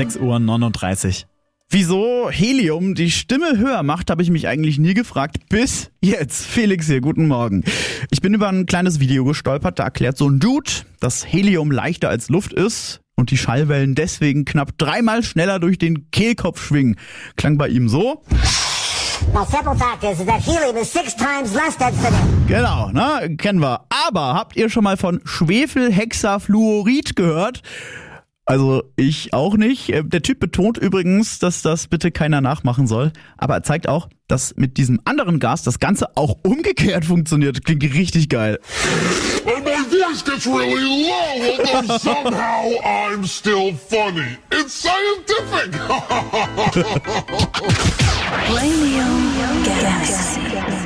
6:39 Uhr. Wieso Helium die Stimme höher macht, habe ich mich eigentlich nie gefragt. Bis jetzt. Felix hier, guten Morgen. Ich bin über ein kleines Video gestolpert, da erklärt so ein Dude, dass Helium leichter als Luft ist und die Schallwellen deswegen knapp 3-mal schneller durch den Kehlkopf schwingen. Klang bei ihm so. Now, simple fact is that helium is 6 times less dense than air. Genau, ne? Kennen wir. Aber habt ihr schon mal von Schwefelhexafluorid gehört? Also ich auch nicht. Der Typ betont übrigens, dass das bitte keiner nachmachen soll. Aber er zeigt auch, dass mit diesem anderen Gas das Ganze auch umgekehrt funktioniert. Klingt richtig geil. And my voice gets really low, although somehow I'm still funny. It's scientific. Radio Galaxy.